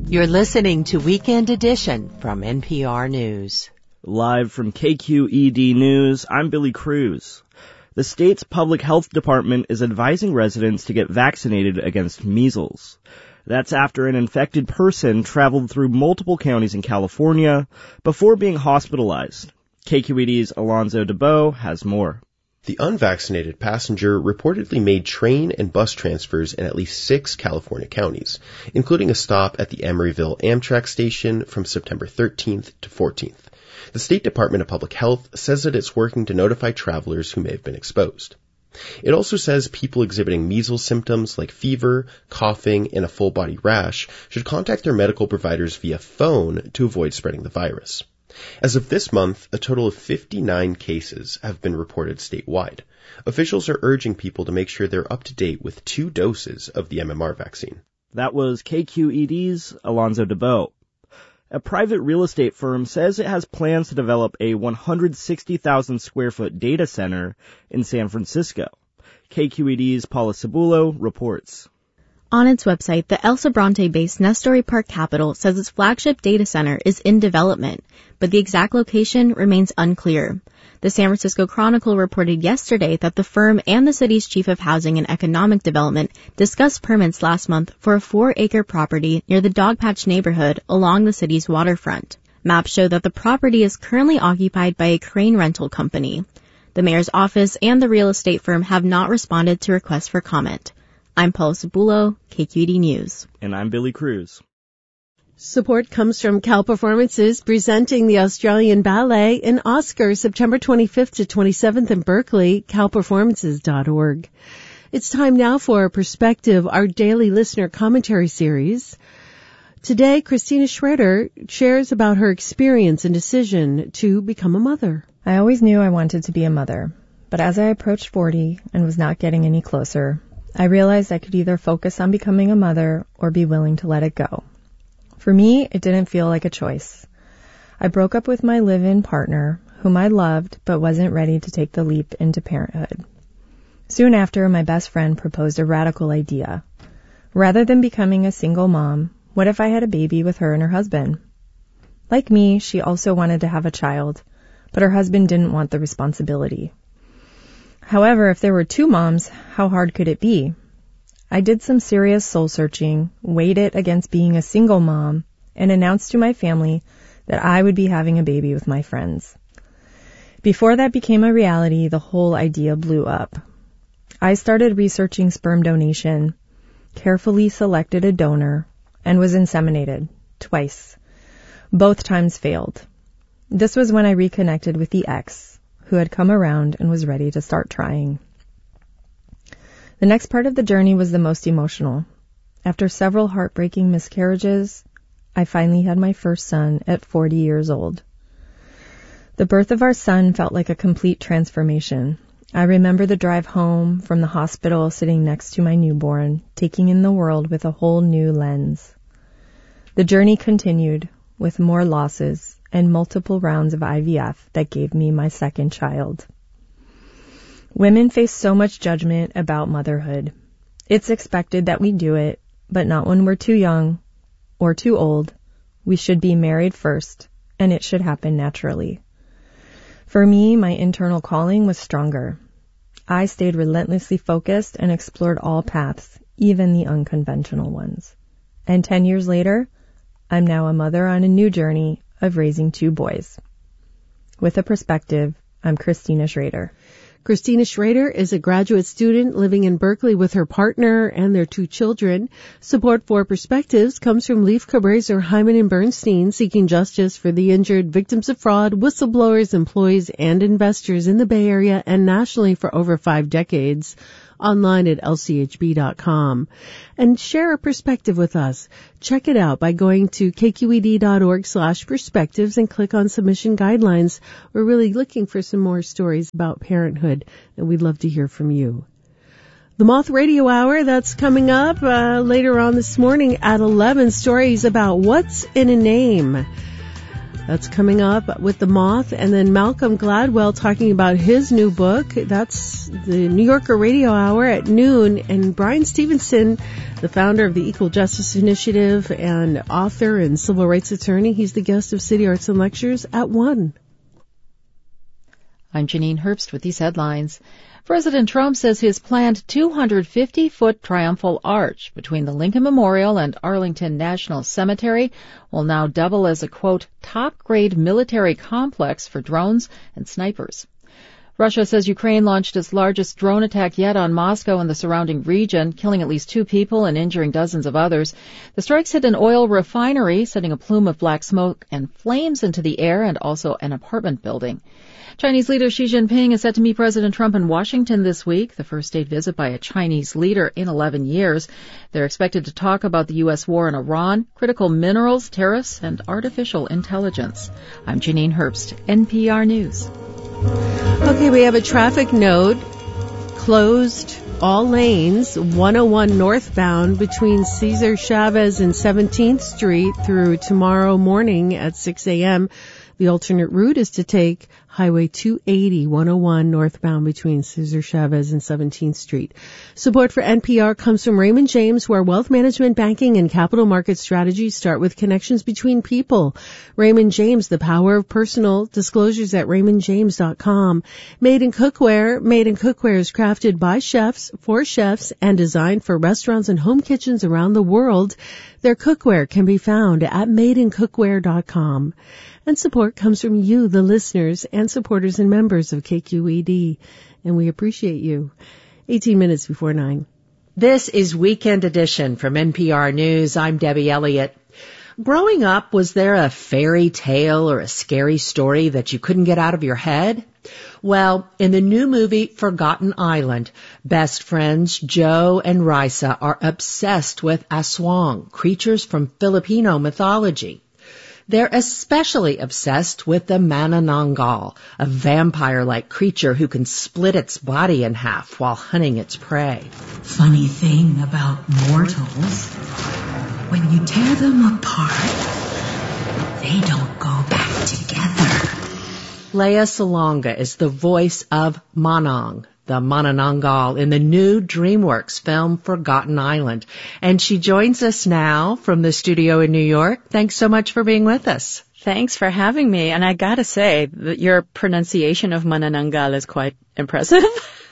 You're listening to Weekend Edition from NPR News. Live from KQED News, I'm Billy Cruz. The state's public health department is advising residents to get vaccinated against measles. That's after an infected person traveled through multiple counties in California before being hospitalized. KQED's Alonzo DeBow has more. The unvaccinated passenger reportedly made train and bus transfers in at least 6 California counties, including a stop at the Emeryville Amtrak station from September 13th to 14th. The State Department of Public Health says that it's working to notify travelers who may have been exposed. It also says people exhibiting measles symptoms like fever, coughing, and a full-body rash should contact their medical providers via phone to avoid spreading the virus. As of this month, a total of 59 cases have been reported statewide. Officials are urging people to make sure they're up to date with 2 doses of the MMR vaccine. That was KQED's Alonzo DeBow. A private real estate firm says it has plans to develop a 160,000 square foot data center in San Francisco. KQED's Paula Cebulo reports. On its website, the El Sobrante-based Nestory Park Capital says its flagship data center is in development, but the exact location remains unclear. The San Francisco Chronicle reported yesterday that the firm and the city's chief of housing and economic development discussed permits last month for a 4-acre property near the Dogpatch neighborhood along the city's waterfront. Maps show that the property is currently occupied by a crane rental company. The mayor's office and the real estate firm have not responded to requests for comment. I'm Paula Cebulo, KQED News. And I'm Billy Cruz. Support comes from Cal Performances, presenting the Australian Ballet in Oscar, September 25th to 27th in Berkeley, calperformances.org. It's time now for Perspective, our daily listener commentary series. Today, Christina Schroeder shares about her experience and decision to become a mother. I always knew I wanted to be a mother, but as I approached 40 and was not getting any closer, I realized I could either focus on becoming a mother or be willing to let it go. For me, it didn't feel like a choice. I broke up with my live-in partner, whom I loved but wasn't ready to take the leap into parenthood. Soon after, my best friend proposed a radical idea. Rather than becoming a single mom, what if I had a baby with her and her husband? Like me, she also wanted to have a child, but her husband didn't want the responsibility. However, if there were 2 moms, how hard could it be? I did some serious soul-searching, weighed it against being a single mom, and announced to my family that I would be having a baby with my friends. Before that became a reality, the whole idea blew up. I started researching sperm donation, carefully selected a donor, and was inseminated, twice. Both times failed. This was when I reconnected with the ex, who had come around and was ready to start trying. The next part of the journey was the most emotional. After several heartbreaking miscarriages, I finally had my first son at 40 years old. The birth of our son felt like a complete transformation. I remember the drive home from the hospital sitting next to my newborn, taking in the world with a whole new lens. The journey continued with more losses and multiple rounds of IVF that gave me my second child. Women face so much judgment about motherhood. It's expected that we do it, but not when we're too young or too old. We should be married first, and it should happen naturally. For me, my internal calling was stronger. I stayed relentlessly focused and explored all paths, even the unconventional ones. And 10 years later, I'm now a mother on a new journey of raising 2 boys. With a perspective, I'm Christina Schroeder. Christina Schroeder is a graduate student living in Berkeley with her partner and their 2 children. Support for Perspectives comes from Leif Cabraser, Hyman & Bernstein, seeking justice for the injured, victims of fraud, whistleblowers, employees, and investors in the Bay Area and nationally for over 5 decades. Online at lchb.com. And share a perspective with us. Check it out by going to kqed.org/perspectives and click on submission guidelines. We're really looking for some more stories about parenthood, and we'd love to hear from you. The Moth Radio Hour, that's coming up later on this morning at 11. Stories about what's in a name. That's coming up with The Moth. And then Malcolm Gladwell talking about his new book. That's the New Yorker Radio Hour at noon. And Brian Stevenson, the founder of the Equal Justice Initiative and author and civil rights attorney, he's the guest of City Arts and Lectures at 1. I'm Janine Herbst with these headlines. President Trump says his planned 250-foot triumphal arch between the Lincoln Memorial and Arlington National Cemetery will now double as a, quote, top-grade military complex for drones and snipers. Russia says Ukraine launched its largest drone attack yet on Moscow and the surrounding region, killing at least 2 people and injuring dozens of others. The strikes hit an oil refinery, sending a plume of black smoke and flames into the air, and also an apartment building. Chinese leader Xi Jinping is set to meet President Trump in Washington this week, the first state visit by a Chinese leader in 11 years. They're expected to talk about the U.S. war in Iran, critical minerals, tariffs, and artificial intelligence. I'm Janine Herbst, NPR News. Okay, we have a traffic note. Closed all lanes, 101 northbound between Cesar Chavez and 17th Street through tomorrow morning at 6 a.m. The alternate route is to take Highway 280, 101 northbound between Cesar Chavez and 17th Street. Support for NPR comes from Raymond James, where wealth management, banking, and capital market strategies start with connections between people. Raymond James, the power of personal. Disclosures at raymondjames.com. Made in Cookware. Made in Cookware is crafted by chefs, for chefs, and designed for restaurants and home kitchens around the world. Their cookware can be found at madeincookware.com. And support comes from you, the listeners, and supporters and members of KQED. And we appreciate you. 18 minutes before 9. This is Weekend Edition from NPR News. I'm Debbie Elliott. Growing up, was there a fairy tale or a scary story that you couldn't get out of your head? Well, in the new movie Forgotten Island, best friends Joe and Risa are obsessed with aswang, creatures from Filipino mythology. They're especially obsessed with the manananggal, a vampire-like creature who can split its body in half while hunting its prey. Funny thing about mortals, when you tear them apart, they don't go back together. Lea Salonga is the voice of Manang, the manananggal, in the new DreamWorks film Forgotten Island. And she joins us now from the studio in New York. Thanks so much for being with us. Thanks for having me. And I gotta say that your pronunciation of manananggal is quite impressive.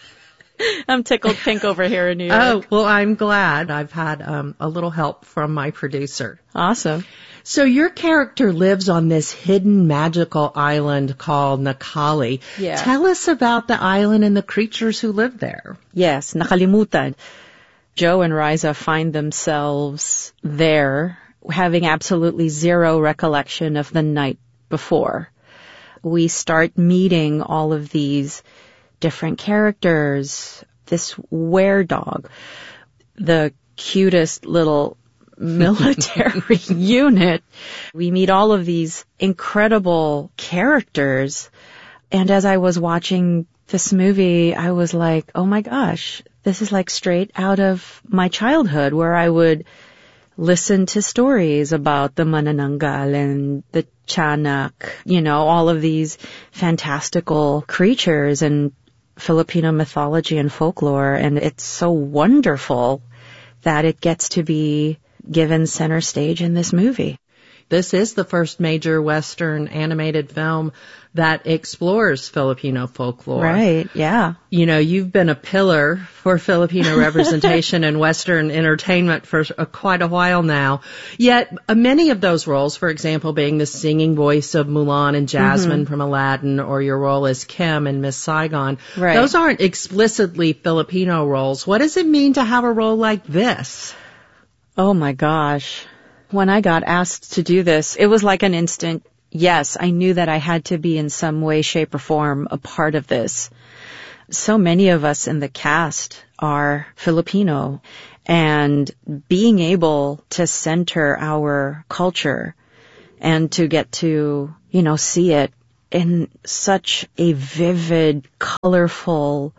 I'm tickled pink over here in New York. Oh, well, I'm glad. I've had a little help from my producer. Awesome. So your character lives on this hidden magical island called Nakali. Yeah. Tell us about the island and the creatures who live there. Yes, nakalimutan. Joe and Risa find themselves there, having absolutely zero recollection of the night before. We start meeting all of these different characters. This were-dog, the cutest little military unit. We meet all of these incredible characters. And as I was watching this movie, I was like, oh my gosh, this is like straight out of my childhood, where I would listen to stories about the manananggal and the tiyanak, all of these fantastical creatures and Filipino mythology and folklore. And it's so wonderful that it gets to be given center stage in this movie. This is the first major Western animated film that explores Filipino folklore. Right, yeah. You've been a pillar for Filipino representation in Western entertainment for quite a while now. Yet many of those roles, for example, being the singing voice of Mulan and Jasmine from Aladdin, or your role as Kim in Miss Saigon, right, those aren't explicitly Filipino roles. What does it mean to have a role like this? Oh my gosh. When I got asked to do this, it was like an instant yes. I knew that I had to be in some way, shape, or form a part of this. So many of us in the cast are Filipino, and being able to center our culture and to get to, see it in such a vivid, colorful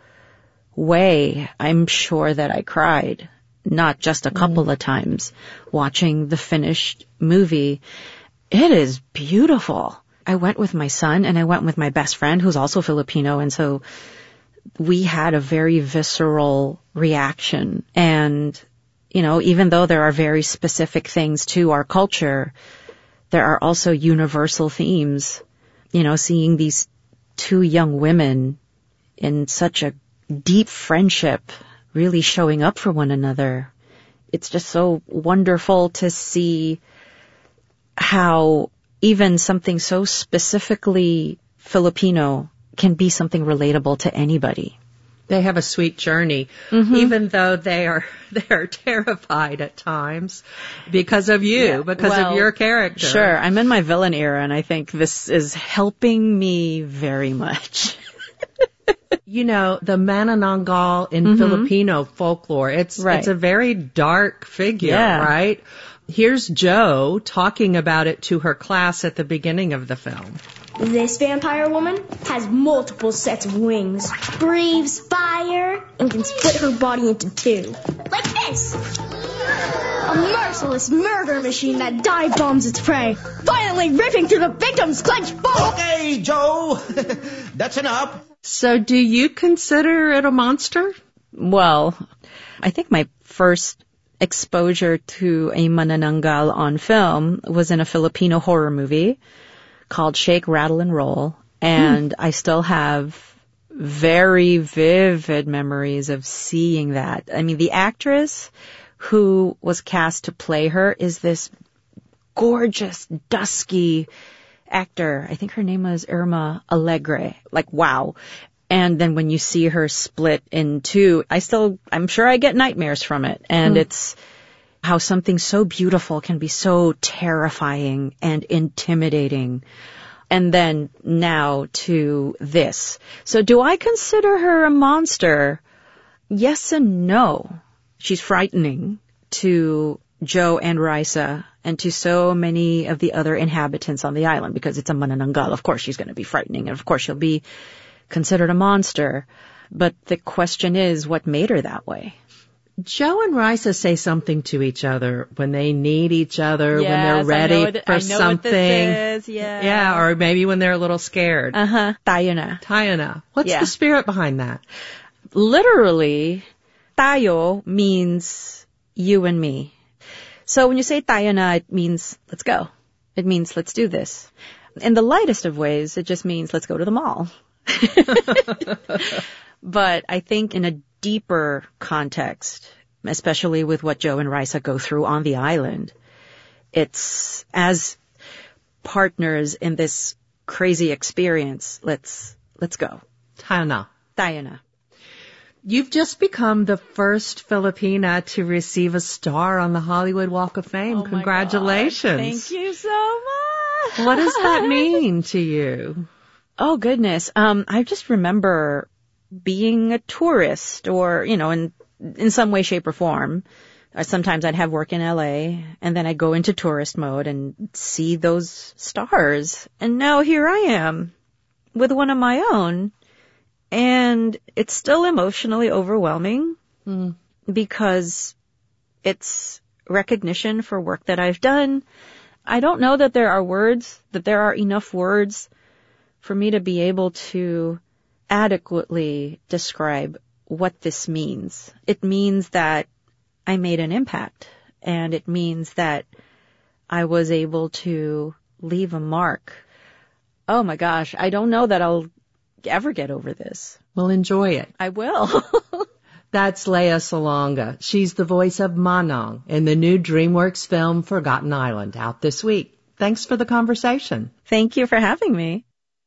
way, I'm sure that I cried. Not just a couple of times watching the finished movie. It is beautiful. I went with my son and I went with my best friend who's also Filipino. And so we had a very visceral reaction. And, you know, even though there are very specific things to our culture, there are also universal themes. You know, seeing these two young women in such a deep friendship, really showing up for one another. It's just so wonderful to see how even something so specifically Filipino can be something relatable to anybody. They have a sweet journey, even though they are terrified at times because of you, because of your character. Sure, I'm in my villain era, and I think this is helping me very much. You know, the Manananggal in Filipino folklore, it's a very dark figure, right? Here's Jo talking about it to her class at the beginning of the film. This vampire woman has multiple sets of wings, breathes fire, and can split her body into two. Like this! A merciless murder machine that dive bombs its prey, violently ripping through the victim's clenched bone. Okay, Jo, that's enough. So do you consider it a monster? Well, I think my first exposure to a manananggal on film was in a Filipino horror movie called Shake, Rattle, and Roll. And I still have very vivid memories of seeing that. I mean, the actress who was cast to play her is this gorgeous, dusky actor. I think her name was Irma Alegre. Like, wow. And then when you see her split in two, I'm sure I get nightmares from it. And it's how something so beautiful can be so terrifying and intimidating. And then now to this. So do I consider her a monster? Yes and no. She's frightening to Jo and Raisa and to so many of the other inhabitants on the island because it's a manananggal. Of course she's going to be frightening, and of course she'll be considered a monster. But the question is, what made her that way? Jo and Raisa say something to each other when they need each other, when they're ready for something. What this is. Yeah, or maybe when they're a little scared. Tayo na. Tayo na. What's the spirit behind that? Literally, tayo means you and me. So when you say tayo na, it means let's go. It means let's do this. In the lightest of ways, it just means let's go to the mall. But I think in a deeper context, especially with what Jo and Raisa go through on the island, it's as partners in this crazy experience, let's go. Tayo na. Tayo na. You've just become the first Filipina to receive a star on the Hollywood Walk of Fame. Congratulations. Thank you so much. What does that mean to you? Oh, goodness. I just remember being a tourist or, you know, in some way, shape, or form. Sometimes I'd have work in LA and then I'd go into tourist mode and see those stars. And now here I am with one of my own. And it's still emotionally overwhelming because it's recognition for work that I've done. I don't know that there are enough words for me to be able to adequately describe what this means. It means that I made an impact, and it means that I was able to leave a mark. Oh my gosh, I don't know that I'll ever get over this. Well, enjoy it. I will. That's Lea Salonga. She's the voice of Manang in the new DreamWorks film Forgotten Island, out this week. Thanks for the conversation. Thank you for having me.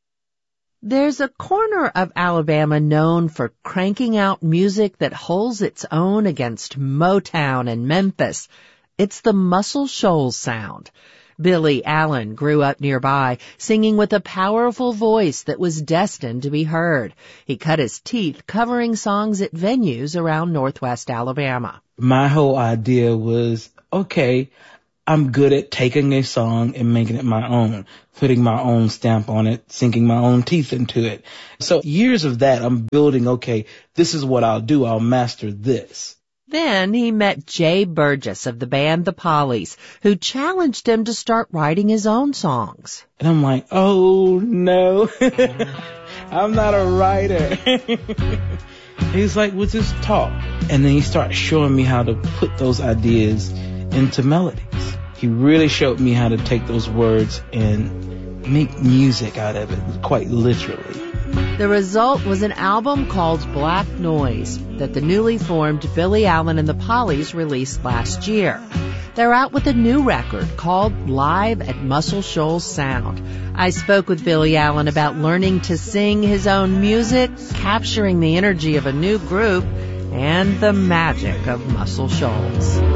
There's a corner of Alabama known for cranking out music that holds its own against Motown and Memphis. It's the Muscle Shoals sound. Billy Allen grew up nearby, singing with a powerful voice that was destined to be heard. He cut his teeth covering songs at venues around Northwest Alabama. My whole idea was, okay, I'm good at taking a song and making it my own, putting my own stamp on it, sinking my own teeth into it. So years of that, I'm building, okay, this is what I'll do. I'll master this. Then he met Jay Burgess of the band The Pollies, who challenged him to start writing his own songs. And I'm like, oh no, I'm not a writer. He's like, well, just talk. And then he started showing me how to put those ideas into melodies. He really showed me how to take those words and make music out of it, quite literally. The result was an album called Black Noise that the newly formed Billy Allen and the Pollies released last year. They're out with a new record called Live at Muscle Shoals Sound. I spoke with Billy Allen about learning to sing his own music, capturing the energy of a new group, and the magic of Muscle Shoals.